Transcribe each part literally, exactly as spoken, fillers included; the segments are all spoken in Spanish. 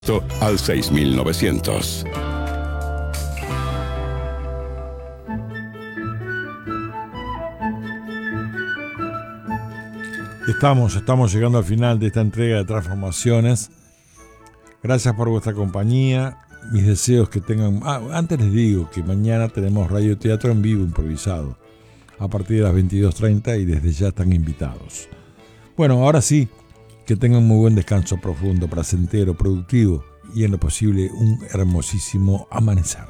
al seis mil novecientos. Estamos, estamos llegando al final de esta entrega de Transformaciones. Gracias por vuestra compañía. Mis deseos que tengan... Ah, antes les digo que mañana tenemos radioteatro en vivo improvisado a partir de las veintidós treinta y desde ya están invitados. Bueno, ahora sí, que tengan muy buen descanso profundo, placentero, productivo y en lo posible un hermosísimo amanecer.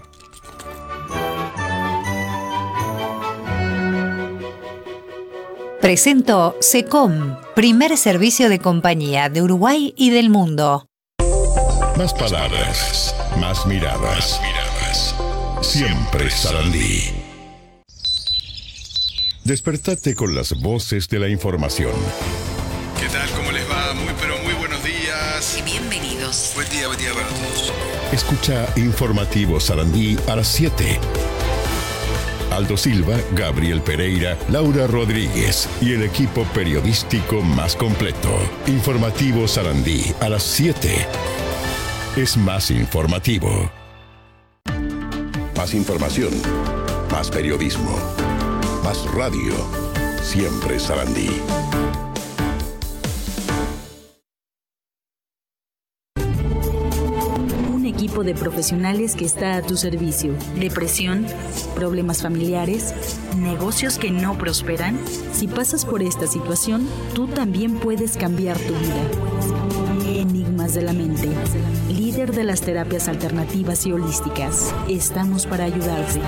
Presento SECOM, primer servicio de compañía de Uruguay y del mundo. Más palabras, más miradas, miradas. Siempre Sarandí. Despertate con las voces de la información. ¿Qué tal? ¿Cómo les va? Muy pero muy buenos días. Y bienvenidos. Buen día, buen día para todos. Escucha Informativo Sarandí a las siete. Aldo Silva, Gabriel Pereira, Laura Rodríguez y el equipo periodístico más completo. Informativo Sarandí a las siete. Es más informativo. Más información. Más periodismo. Más radio. Siempre Sarandí. Equipo de profesionales que está a tu servicio. Depresión, problemas familiares, negocios que no prosperan. Si pasas por esta situación, tú también puedes cambiar tu vida. Enigmas de la mente, líder de las terapias alternativas y holísticas. Estamos para ayudarte.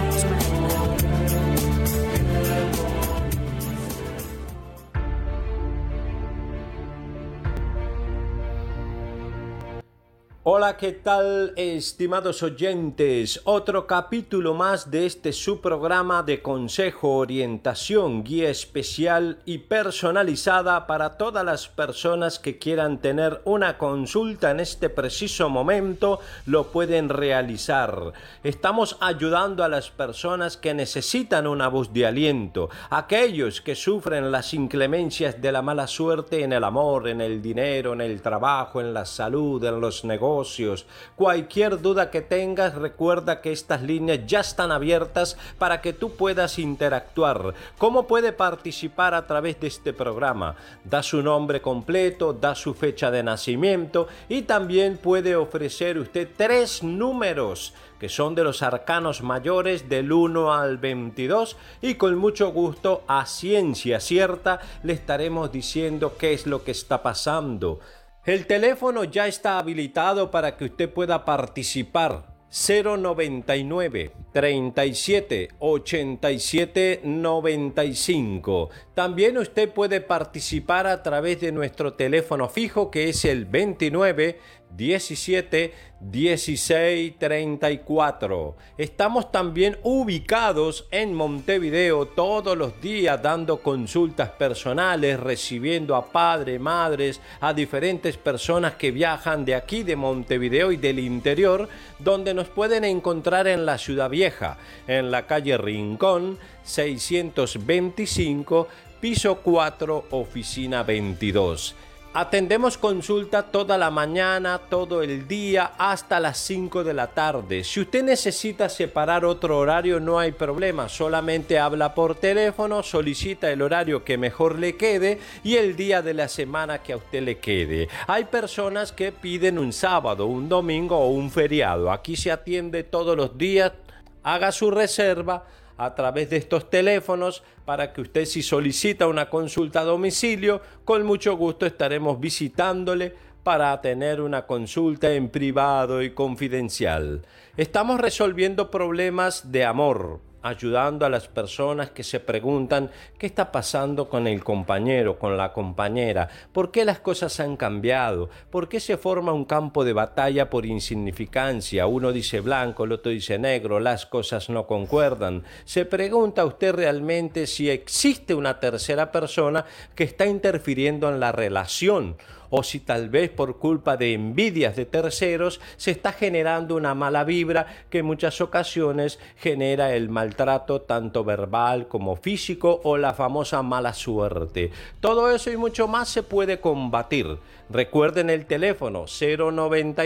Hola, ¿qué tal, estimados oyentes? Otro capítulo más de este su programa de consejo, orientación, guía especial y personalizada para todas las personas que quieran tener una consulta en este preciso momento, lo pueden realizar. Estamos ayudando a las personas que necesitan una voz de aliento, aquellos que sufren las inclemencias de la mala suerte en el amor, en el dinero, en el trabajo, en la salud, en los negocios. Cualquier duda que tengas, recuerda que estas líneas ya están abiertas para que tú puedas interactuar. ¿Cómo puede participar a través de este programa? Da su nombre completo, da su fecha de nacimiento y también puede ofrecer usted tres números que son de los arcanos mayores del uno al veintidós y con mucho gusto, a ciencia cierta, le estaremos diciendo qué es lo que está pasando. El teléfono ya está habilitado para que usted pueda participar. cero noventa y nueve, treinta y siete, ochenta y siete, noventa y cinco. También usted puede participar a través de nuestro teléfono fijo, que es el veintinueve, diecisiete, dieciséis, treinta y cuatro. Estamos también ubicados en Montevideo todos los días dando consultas personales, recibiendo a padres, madres, a diferentes personas que viajan de aquí de Montevideo y del interior, donde nos pueden encontrar en la Ciudad Vieja, en la calle Rincón, seiscientos veinticinco, piso cuatro, oficina veintidós. Atendemos consulta toda la mañana, todo el día, hasta las cinco de la tarde. Si usted necesita separar otro horario, no hay problema. Solamente habla por teléfono, solicita el horario que mejor le quede y el día de la semana que a usted le quede. Hay personas que piden un sábado, un domingo o un feriado. Aquí se atiende todos los días. Haga su reserva a través de estos teléfonos para que usted, si solicita una consulta a domicilio, con mucho gusto estaremos visitándole para tener una consulta en privado y confidencial. Estamos resolviendo problemas de amor, ayudando a las personas que se preguntan qué está pasando con el compañero, con la compañera, por qué las cosas han cambiado, por qué se forma un campo de batalla por insignificancia, uno dice blanco, el otro dice negro, las cosas no concuerdan. Se pregunta usted realmente si existe una tercera persona que está interfiriendo en la relación, o si tal vez por culpa de envidias de terceros se está generando una mala vibra que en muchas ocasiones genera el maltrato tanto verbal como físico o la famosa mala suerte. Todo eso y mucho más se puede combatir. Recuerden el teléfono cero noventa